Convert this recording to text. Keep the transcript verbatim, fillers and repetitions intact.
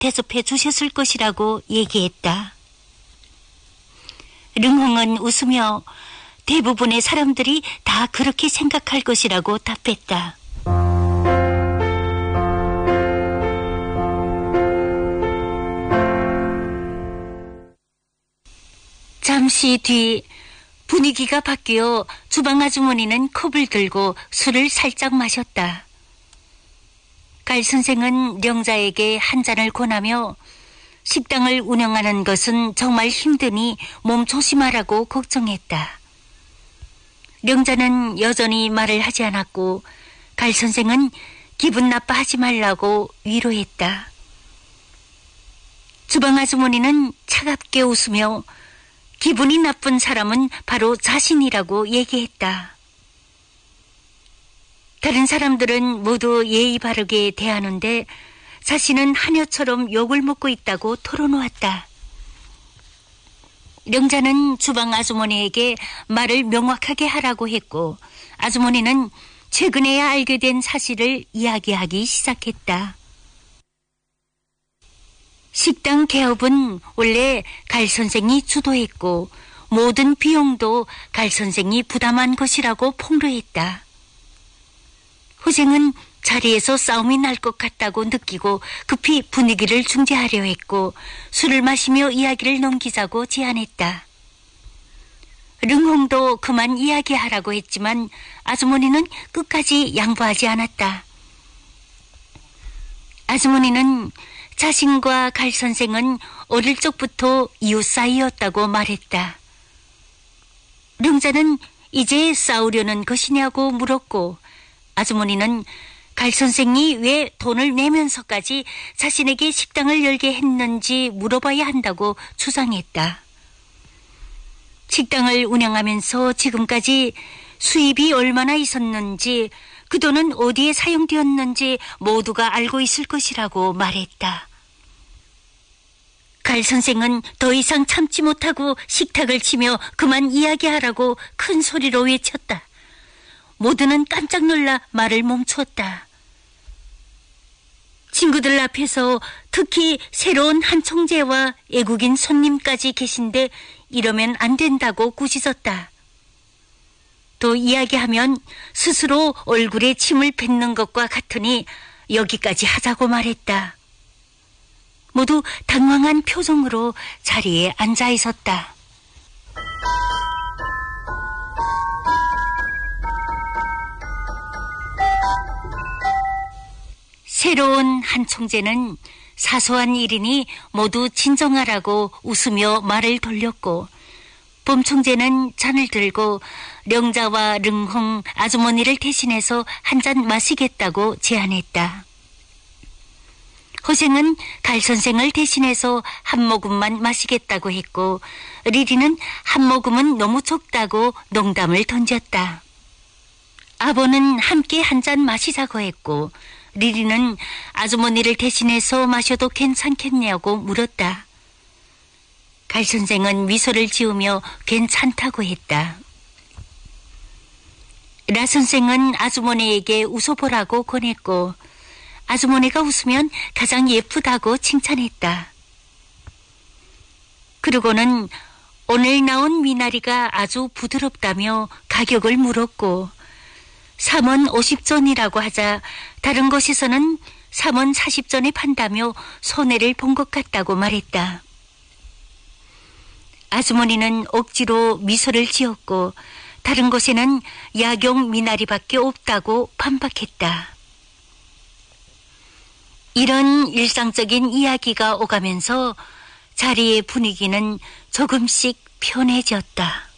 대접해 주셨을 것이라고 얘기했다. 릉홍은 웃으며 대부분의 사람들이 다 그렇게 생각할 것이라고 답했다. 잠시 뒤 분위기가 바뀌어 주방 아주머니는 컵을 들고 술을 살짝 마셨다. 갈 선생은 령자에게 한 잔을 권하며 식당을 운영하는 것은 정말 힘드니 몸 조심하라고 걱정했다. 령자는 여전히 말을 하지 않았고 갈 선생은 기분 나빠하지 말라고 위로했다. 주방 아주머니는 차갑게 웃으며 기분이 나쁜 사람은 바로 자신이라고 얘기했다. 다른 사람들은 모두 예의 바르게 대하는데 자신은 하녀처럼 욕을 먹고 있다고 털어놓았다. 령자는 주방 아주머니에게 말을 명확하게 하라고 했고 아주머니는 최근에야 알게 된 사실을 이야기하기 시작했다. 식당 개업은 원래 갈 선생이 주도했고 모든 비용도 갈 선생이 부담한 것이라고 폭로했다. 호생은 자리에서 싸움이 날 것 같다고 느끼고 급히 분위기를 중재하려 했고 술을 마시며 이야기를 넘기자고 제안했다. 릉홍도 그만 이야기하라고 했지만 아주머니는 끝까지 양보하지 않았다. 아주머니는 자신과 갈 선생은 어릴 적부터 이웃 사이였다고 말했다. 령자는 이제 싸우려는 것이냐고 물었고 아주머니는 갈 선생이 왜 돈을 내면서까지 자신에게 식당을 열게 했는지 물어봐야 한다고 주장했다. 식당을 운영하면서 지금까지 수입이 얼마나 있었는지 그 돈은 어디에 사용되었는지 모두가 알고 있을 것이라고 말했다. 갈 선생은 더 이상 참지 못하고 식탁을 치며 그만 이야기하라고 큰 소리로 외쳤다. 모두는 깜짝 놀라 말을 멈추었다. 친구들 앞에서 특히 새로운 한 총재와 애국인 손님까지 계신데 이러면 안 된다고 꾸짖었다. 또 이야기하면 스스로 얼굴에 침을 뱉는 것과 같으니 여기까지 하자고 말했다. 모두 당황한 표정으로 자리에 앉아 있었다. 새로운 한 총재는 사소한 일이니 모두 진정하라고 웃으며 말을 돌렸고 봄 총재는 잔을 들고 령자와 릉홍 아주머니를 대신해서 한 잔 마시겠다고 제안했다. 호생은 갈 선생을 대신해서 한 모금만 마시겠다고 했고 리리는 한 모금은 너무 적다고 농담을 던졌다. 아버는 함께 한 잔 마시자고 했고 리리는 아주머니를 대신해서 마셔도 괜찮겠냐고 물었다. 갈 선생은 미소를 지으며 괜찮다고 했다. 라 선생은 아주머니에게 웃어보라고 권했고 아주머니가 웃으면 가장 예쁘다고 칭찬했다. 그러고는 오늘 나온 미나리가 아주 부드럽다며 가격을 물었고 삼 원 오십 전이라고 하자 다른 곳에서는 삼 원 사십 전에 판다며 손해를 본 것 같다고 말했다. 아주머니는 억지로 미소를 지었고 다른 곳에는 약용 미나리밖에 없다고 반박했다. 이런 일상적인 이야기가 오가면서 자리의 분위기는 조금씩 편해졌다.